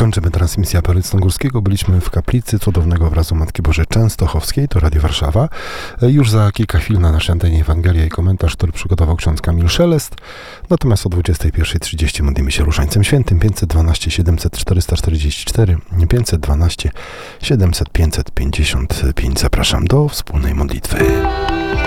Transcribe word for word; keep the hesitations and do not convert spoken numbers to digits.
kończymy transmisję apelu Stągórskiego. Byliśmy w kaplicy cudownego obrazu Matki Bożej Częstochowskiej, to Radio Warszawa. Już za kilka chwil na naszej antenie Ewangelia i komentarz, który przygotował ksiądz Kamil Szelest. Natomiast o dwudziestej pierwszej trzydzieści modlimy się Różańcem Świętym. pięćset dwanaście siedemset czterysta czterdzieści cztery, pięćset dwanaście siedemset pięćset pięćdziesiąt pięć. Zapraszam do wspólnej modlitwy.